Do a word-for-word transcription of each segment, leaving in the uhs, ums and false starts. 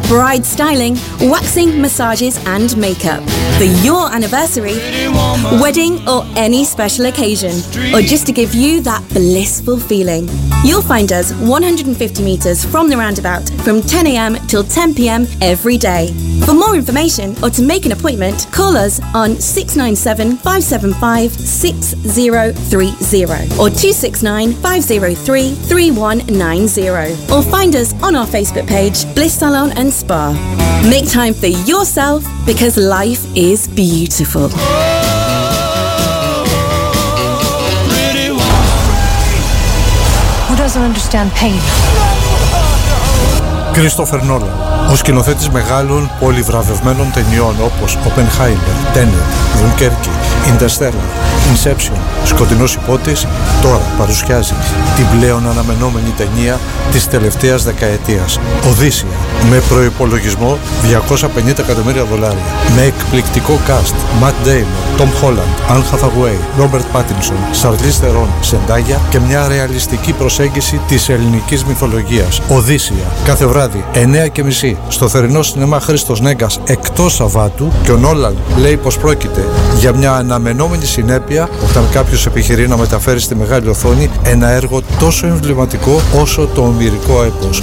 bride styling, waxing, massages and makeup. For your anniversary, wedding or any special occasion, or just to give you that blissful feeling. You'll find us one hundred fifty metres from the roundabout from ten a m till ten p m every day. For more information or to make an appointment, call us on six nine seven, five seven five, six zero three zero or two six nine, five zero three, three one nine zero, or find us on our Facebook page, Bliss Salon and Spa. Make time for yourself because life is beautiful. Who doesn't understand pain? Christopher Nolan, ο σκηνοθέτης μεγάλων πολυβραβευμένων ταινιών όπως Oppenheimer, Tenet, Dunkerque, Interstellar, Inception, Σκοτεινός υπότης, τώρα παρουσιάζει την πλέον αναμενόμενη ταινία της τελευταίας δεκαετίας, Οδύσσεια, με προϋπολογισμό διακόσια πενήντα εκατομμύρια δολάρια, με εκπληκτικό cast, Matt Damon, Tom Holland, Anne Hathaway, Robert Pattinson, Charlize Theron, Zendaya και μια ρεαλιστική προσέγγιση της ελληνικής μυθολογίας. Οδύσσεια, κάθε βράδυ εννιά και μισή στο θερινό σινεμά Χρήστος Νέγκας εκτός Σαββάτου, και ο Νόλαν λέει πως πρόκειται για μια αναμενόμενη συνέπεια όταν κάποιος επιχειρεί να μεταφέρει στη μεγάλη οθόνη ένα έργο τόσο εμβληματικό όσο το ομηρικό έπος.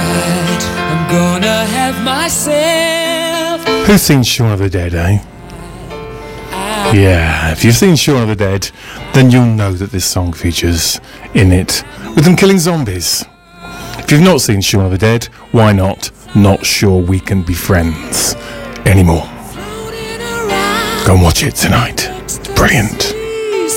Who's seen Shaun of the Dead, eh? Yeah, if you've seen Shaun of the Dead, then you'll know that this song features in it, with them killing zombies. If you've not seen Shaun of the Dead, why not? Not sure we can be friends anymore. Go and watch it tonight. It's brilliant.